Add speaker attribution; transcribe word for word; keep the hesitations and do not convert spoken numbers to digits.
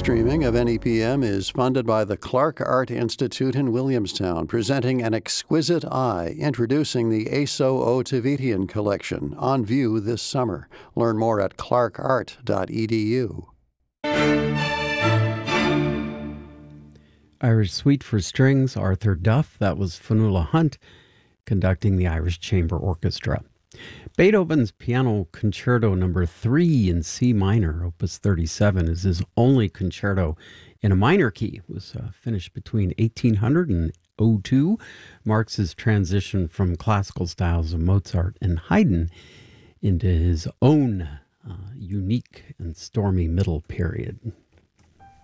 Speaker 1: streaming of N E P M is funded by the Clark Art Institute in Williamstown, presenting An Exquisite Eye, introducing the Aso Ottavitian collection, on view this summer. Learn more at clark art dot e d u.
Speaker 2: Irish Suite for Strings, Arthur Duff. That was Fionnuala Hunt conducting the Irish Chamber Orchestra. Beethoven's Piano Concerto Number three in C minor, Opus thirty-seven, is his only concerto in a minor key. It was uh, finished between eighteen hundred and oh two, marks his transition from classical styles of Mozart and Haydn into his own uh, unique and stormy middle period.